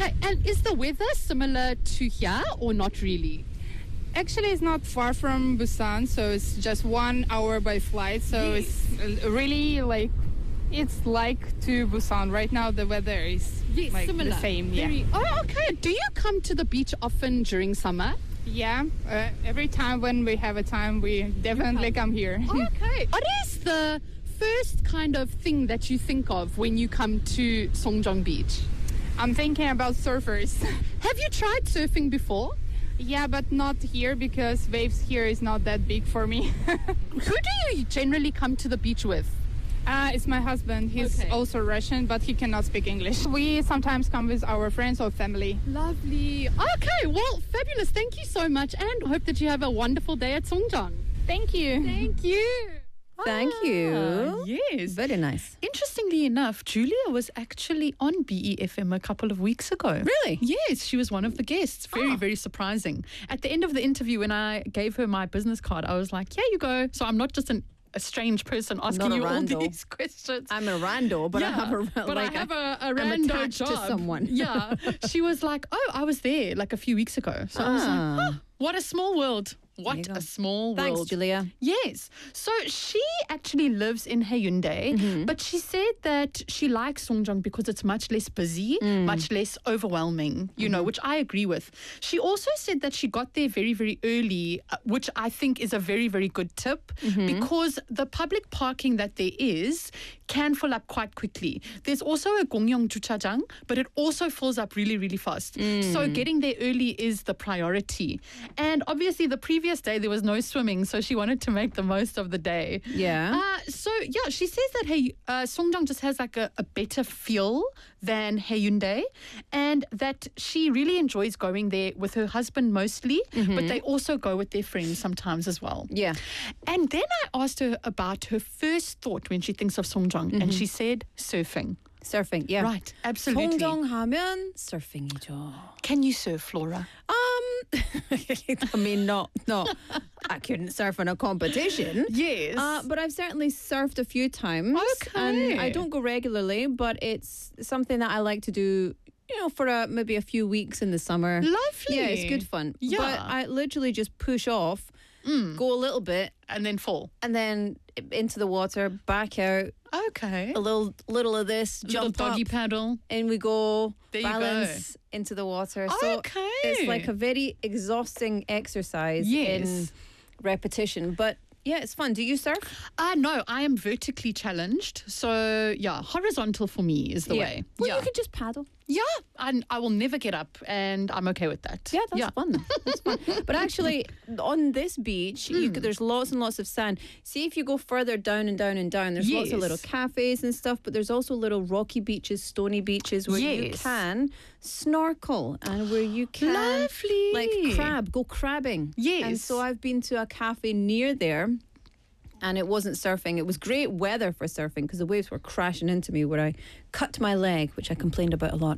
Okay, and is the weather similar to here or not really? Actually, it's not far from Busan, so it's just 1 hour by flight. So Yes. it's really like it's like to Busan right now. The weather is like similar. the same. Yeah, Very, oh, okay. Do you come to the beach often during summer? yeah. Every time when we have a time, we definitely come here. Okay. What is the first kind of thing that you think of when you come to Songjong Beach? I'm thinking about surfers. Have you tried surfing before? Yeah, but not here because waves here is not that big for me. Who do you generally come to the beach with? It's my husband. He's Okay. also Russian, but he cannot speak English. We sometimes come with our friends or family. Lovely. Okay, well, fabulous. Thank you so much, and hope that you have a wonderful day at Songjong. Thank you. Thank you. Thank you. Yes. Very nice. Interestingly enough, Julia was actually on BEFM a couple of weeks ago. Really? Yes, she was one of the guests. Very, very surprising. At the end of the interview, when I gave her my business card, I was like, here you go. So I'm not just a strange person asking Not a you all rando. these questions. I'm a rando, but I have a but I have a I'm rando attached to job. someone. Yeah. She was like, oh, I was there like a few weeks ago. So I was like, oh, what a small world. What go. a small Thanks, world. Julia. Yes. So she actually lives in Hyundai, but she said that she likes Songjong because it's much less busy, much less overwhelming, you know, which I agree with. She also said that she got there very, very early, which I think is a very, very good tip because the public parking that there is can fill up quite quickly. There's also a Gongyong Juchajang, but it also fills up really, really fast. So getting there early is the priority. And obviously the previous day there was no swimming, so she wanted to make the most of the day. Yeah. So yeah, she says that Songjong just has like a better feel than Hyundai, and that she really enjoys going there with her husband mostly, but they also go with their friends sometimes as well. Yeah. And then I asked her about her first thought when she thinks of Songjong, and she said surfing. Surfing, yeah. Right, absolutely. 송정 하면 surfing이죠. Can you surf, Flora? I mean, not. I couldn't surf in a competition. Yes. But I've certainly surfed a few times. Okay. And I don't go regularly, but it's something that I like to do, you know, for maybe a few weeks in the summer. Lovely. Yeah, it's good fun. Yeah. But I literally just push off, go a little bit, And then fall. and then into the water, back out, Okay. a little of this, Little jump doggy up, paddle. and we go, There you balance into the water. So Okay. it's like a very exhausting exercise in Yes. repetition. But yeah, it's fun. Do you surf? No, I am vertically challenged. So, yeah, horizontal for me is the way. Well, yeah. you could just paddle. Yeah, and I will never get up, and I'm okay with that. Yeah, that's fun. That's fun. But actually, on this beach, there's lots and lots of sand. See, if you go further down and down and down, there's lots of little Yes. cafes and stuff, but there's also little rocky beaches, stony beaches where you Yes. can snorkel and where you can Lovely. like go crabbing. Yes. And so I've been to a cafe near there. And it wasn't surfing. It was great weather for surfing because the waves were crashing into me where I cut my leg, which I complained about a lot.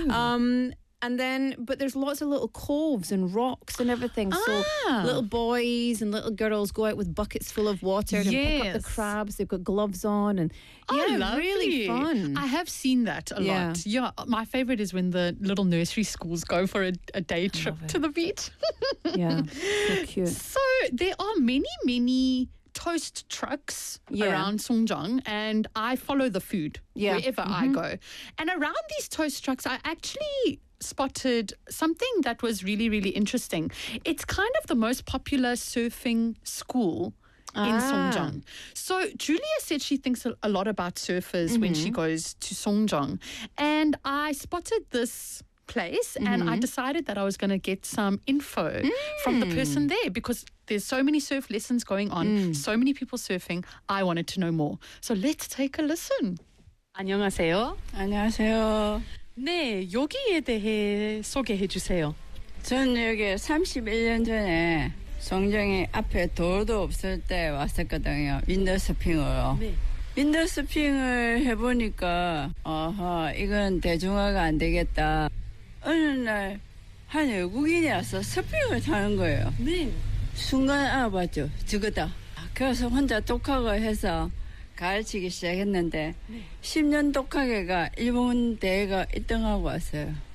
And then, but there's lots of little coves and rocks and everything. So little boys and little girls go out with buckets full of water and pick up the Yes. crabs. They've got gloves on and really fun. I have seen that a Yeah. lot. Yeah, my favorite is when the little nursery schools go for a day trip to the beach. Yeah, so cute. So there are many, many toast trucks around Songjong, and I follow the food wherever I go. And around these toast trucks, I actually spotted something that was really, really interesting. It's kind of the most popular surfing school in Songjong. So Julia said she thinks a lot about surfers when she goes to Songjong. And I spotted this place and I decided that I was going to get some info from the person there because there's so many surf lessons going on, so many people surfing. I wanted to know more. So let's take a listen. 안녕하세요. 안녕하세요. 네, 여기에 대해 소개해 주세요. 전 여기 31년 전에 송정이 앞에 도로도 없을 때 왔었거든요. 윈더서핑으로. 네. 윈더서핑을 해보니까 이건 대중화가 안 되겠다. 어느 날 한 외국인이 와서 서핑을 타는 거예요. 네. 순간 알아봤죠. 저거다. 그래서 혼자 독학을 해서 가르치기 시작했는데 10년 독학회가 일본 대회가 1등하고 왔어요.